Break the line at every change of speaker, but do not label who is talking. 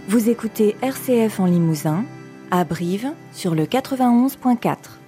Vous écoutez RCF en Limousin, à Brive, sur le 91.4.